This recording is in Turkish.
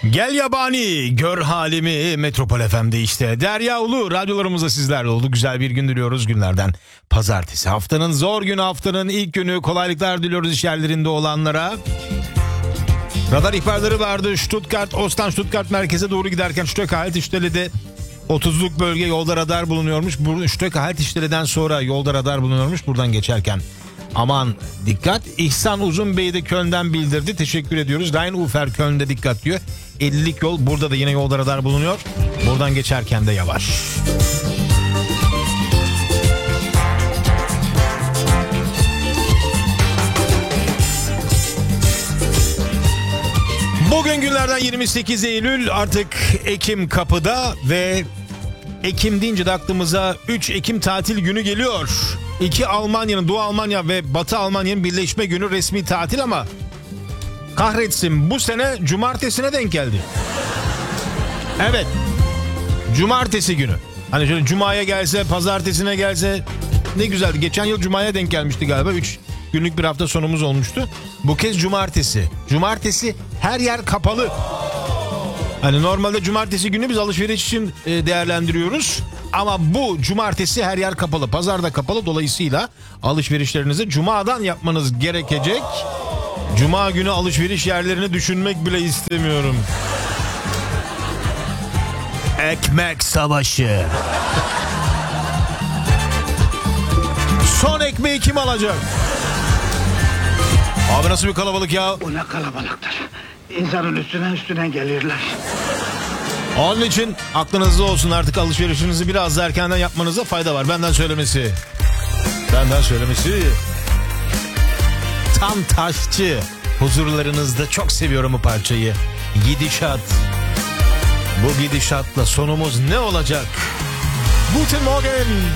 Gel yabani gör halimi Metropol FM'de işte. Derya Ulu radyolarımızda sizlerle oldu. Güzel bir gün diliyoruz günlerden. Pazartesi haftanın zor günü, haftanın ilk günü. Kolaylıklar diliyoruz iş yerlerinde olanlara. Radar ihbarları vardı. Stuttgart, Ostan Stuttgart merkeze doğru giderken Stöcke-Haltestele'de 30'luk bölge yolda radar bulunuyormuş. Stöcke-Haltestele'den sonra yolda radar bulunuyormuş buradan geçerken. Aman dikkat. İhsan Uzun Bey de Köln'den bildirdi. Teşekkür ediyoruz. Rhein-Ufer Köln'de dikkat diyor. 50'lik yol burada da yine yolda radar bulunuyor. Buradan geçerken de yavaş. Bugün günlerden 28 Eylül, artık Ekim kapıda ve Ekim deyince de aklımıza 3 Ekim tatil günü geliyor. İki Almanya'nın, Doğu Almanya ve Batı Almanya'nın birleşme günü resmi tatil ama kahretsin bu sene cumartesine denk geldi. Evet, cumartesi günü. Hani şöyle cumaya gelse, pazartesine gelse ne güzeldi. Geçen yıl cumaya denk gelmişti galiba. 3 günlük bir hafta sonumuz olmuştu. Bu kez cumartesi. Cumartesi her yer kapalı. Hani normalde cumartesi günü biz alışveriş için değerlendiriyoruz. Ama bu cumartesi her yer kapalı. Pazar da kapalı. Dolayısıyla alışverişlerinizi cumadan yapmanız gerekecek. Cuma günü alışveriş yerlerini düşünmek bile istemiyorum. Ekmek savaşı. Son ekmeği kim alacak? Abi nasıl bir kalabalık ya? Bu ne kalabalıktır. İnsanın üstüne gelirler. Onun için aklınızda olsun, artık alışverişinizi biraz da erkenden yapmanıza fayda var. Benden söylemesi. Tam Taşçı. Huzurlarınızda çok seviyorum bu parçayı. Gidişat. Bu gidişatla sonumuz ne olacak? Guten Morgen.